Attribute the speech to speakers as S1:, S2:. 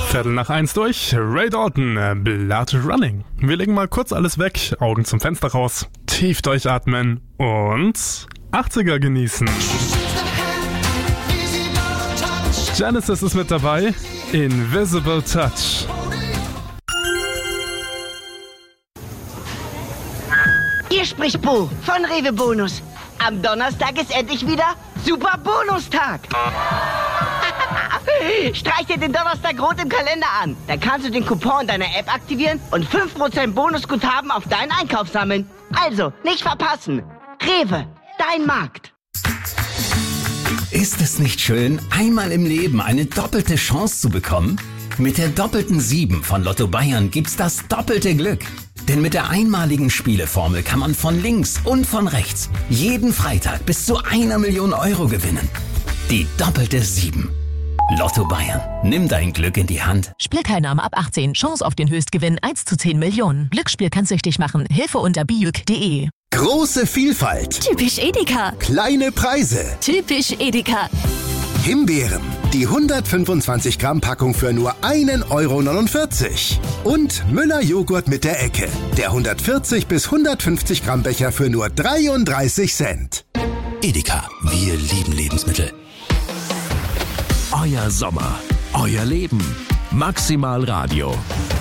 S1: 1:15 durch. Ray Dalton, Blood Running. Wir legen mal kurz alles weg, Augen zum Fenster raus, tief durchatmen und 80er genießen. Genesis ist mit dabei, Invisible Touch.
S2: Hier spricht Bo von Rewe Bonus. Am Donnerstag ist endlich wieder Super Bonustag. Streich dir den Donnerstag rot im Kalender an. Dann kannst du den Coupon deiner App aktivieren und 5% Bonusguthaben auf deinen Einkauf sammeln. Also, nicht verpassen. Rewe, dein Markt.
S3: Ist es nicht schön, einmal im Leben eine doppelte Chance zu bekommen? Mit der doppelten 7 von Lotto Bayern gibt's das doppelte Glück. Denn mit der einmaligen Spieleformel kann man von links und von rechts jeden Freitag bis zu 1 Million Euro gewinnen. Die doppelte 7. Lotto Bayern. Nimm dein Glück in die Hand.
S4: Spielteilnahme ab 18. Chance auf den Höchstgewinn 1:10 Millionen. Glücksspiel kann süchtig machen. Hilfe unter bijuk.de.
S5: Große Vielfalt.
S6: Typisch Edeka.
S5: Kleine Preise.
S6: Typisch Edeka.
S5: Himbeeren. Die 125 Gramm Packung für nur 1,49 €. Und Müller Joghurt mit der Ecke. Der 140 bis 150 Gramm Becher für nur 33 Cent.
S7: Edeka. Wir lieben Lebensmittel.
S8: Euer Sommer. Euer Leben. Maximal Radio.